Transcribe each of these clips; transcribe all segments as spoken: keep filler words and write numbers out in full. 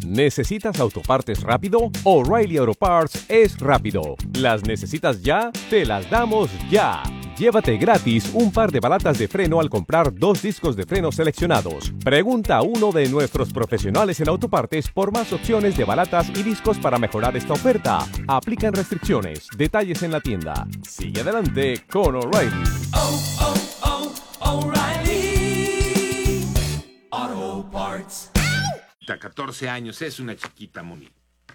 ¿Necesitas autopartes rápido? O'Reilly Auto Parts es rápido. ¿Las necesitas ya? Te las damos ya. Llévate gratis un par de balatas de freno al comprar dos discos de freno seleccionados. Pregunta a uno de nuestros profesionales en autopartes por más opciones de balatas y discos para mejorar esta oferta. Aplican restricciones. Detalles en la tienda. Sigue adelante con O'Reilly. Oh, oh, oh, O'Reilly Auto Parts. catorce años, es una chiquita, Moni.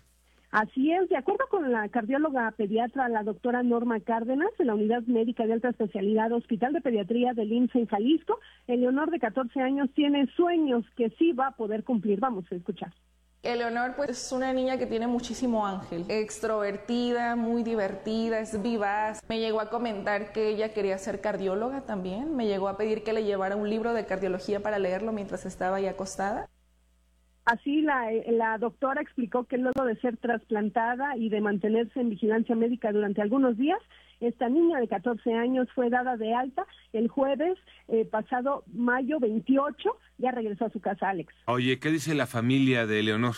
Así es, de acuerdo con la cardióloga pediatra, la doctora Norma Cárdenas, en la Unidad Médica de Alta Especialidad Hospital de Pediatría del I M S S en Jalisco, Eleonor, de catorce años, tiene sueños que sí va a poder cumplir. Vamos a escuchar. Eleonor pues es una niña que tiene muchísimo ángel, extrovertida, muy divertida, es vivaz. Me llegó a comentar que ella quería ser cardióloga también, me llegó a pedir que le llevara un libro de cardiología para leerlo mientras estaba ahí acostada. Así la, la doctora explicó que luego de ser trasplantada y de mantenerse en vigilancia médica durante algunos días, esta niña de catorce años fue dada de alta el jueves eh, pasado mayo veintiocho, ya regresó a su casa, Alex. Oye, ¿qué dice la familia de Eleonor?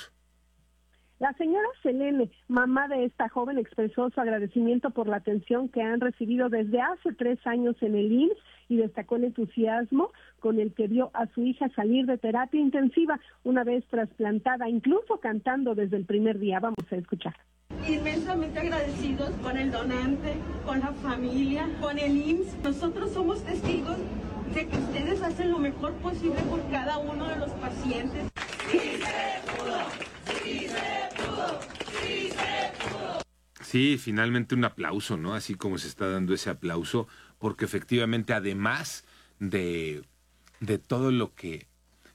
La señora Selene, mamá de esta joven, expresó su agradecimiento por la atención que han recibido desde hace tres años en el I M S S y destacó el entusiasmo con el que vio a su hija salir de terapia intensiva una vez trasplantada, incluso cantando desde el primer día. Vamos a escuchar. Inmensamente agradecidos con el donante, con la familia, con el I M S S. Nosotros somos testigos de que ustedes hacen lo mejor posible por cada uno de los pacientes. Sí se pudo, sí se pudo, sí se pudo. Sí, finalmente un aplauso, ¿no? Así como se está dando ese aplauso, porque efectivamente además de, de todo lo que,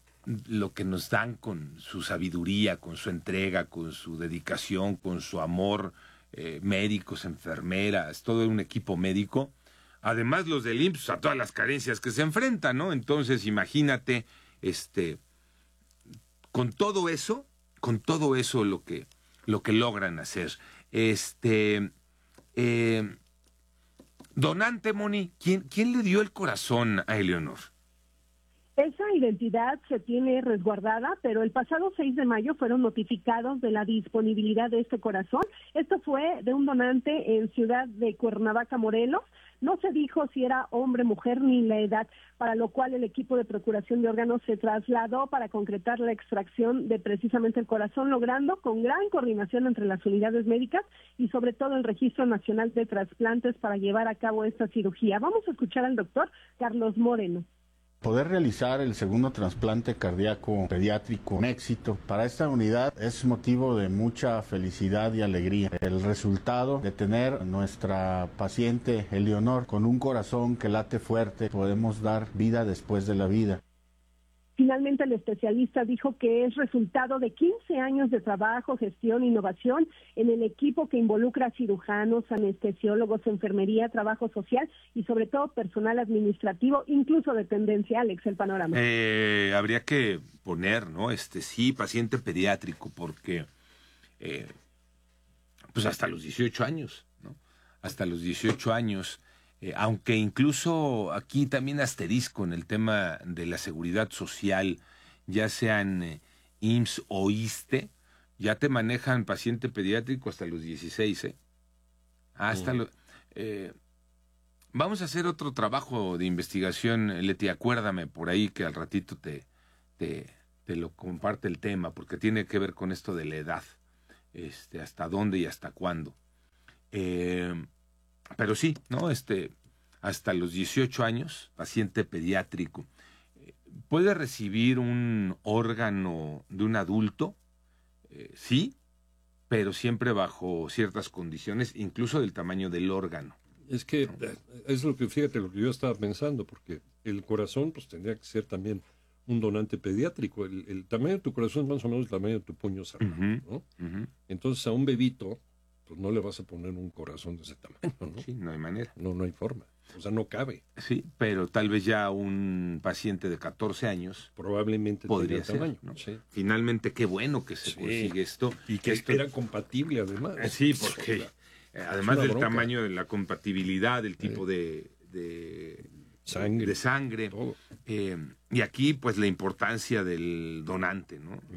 lo que nos dan con su sabiduría, con su entrega, con su dedicación, con su amor, eh, médicos, enfermeras, todo un equipo médico, además los del I M S S, a todas las carencias que se enfrentan, ¿no? Entonces imagínate, este, con todo eso, con todo eso lo que, lo que logran hacer. Este, eh, donante, Moni, ¿quién, ¿quién le dio el corazón a Eleonor? Esa identidad se tiene resguardada, pero el pasado seis de mayo fueron notificados de la disponibilidad de este corazón. Esto fue de un donante en Ciudad de Cuernavaca, Morelos. No se dijo si era hombre, mujer ni la edad, para lo cual el equipo de procuración de órganos se trasladó para concretar la extracción de precisamente el corazón, logrando con gran coordinación entre las unidades médicas y sobre todo el Registro Nacional de Trasplantes para llevar a cabo esta cirugía. Vamos a escuchar al doctor Carlos Moreno. Poder realizar el segundo trasplante cardíaco pediátrico con éxito para esta unidad es motivo de mucha felicidad y alegría. El resultado de tener nuestra paciente Eleonor con un corazón que late fuerte, podemos dar vida después de la vida. Finalmente, el especialista dijo que es resultado de quince años de trabajo, gestión, innovación en el equipo que involucra cirujanos, anestesiólogos, enfermería, trabajo social y sobre todo personal administrativo, incluso dependencia. Alex, el panorama. Eh, habría que poner, ¿no? Este sí, paciente pediátrico, porque eh, pues hasta los dieciocho años, ¿no? Hasta los dieciocho años. Eh, aunque incluso aquí también asterisco en el tema de la seguridad social, ya sean eh, I M S S o I S S S T E, ya te manejan paciente pediátrico hasta los dieciséis, ¿eh? Hasta sí. lo, eh, vamos a hacer otro trabajo de investigación, Leti, acuérdame por ahí que al ratito te, te, te lo comparte el tema, porque tiene que ver con esto de la edad, este, hasta dónde y hasta cuándo. Eh, Pero sí, ¿no? Este, hasta los dieciocho años, paciente pediátrico, ¿puede recibir un órgano de un adulto? Eh, sí, pero siempre bajo ciertas condiciones, incluso del tamaño del órgano. Es que es lo que, fíjate, lo que yo estaba pensando, porque el corazón pues tendría que ser también un donante pediátrico. El, el tamaño de tu corazón es más o menos el tamaño de tu puño cerrado, uh-huh, ¿no? Uh-huh. Entonces a un bebito pues no le vas a poner un corazón de ese tamaño, ¿no? Sí, no hay manera. No, no hay forma. O sea, no cabe. Sí, pero tal vez ya un paciente de catorce años probablemente podría ser, tamaño, ¿no? Sí. Finalmente, qué bueno que se sí. consigue esto. Y que esto era compatible, además. Sí, porque además del bronca. tamaño, de la compatibilidad, del tipo sí. de, de sangre, de sangre. Todo. Eh, y aquí, pues, la importancia del donante, ¿no?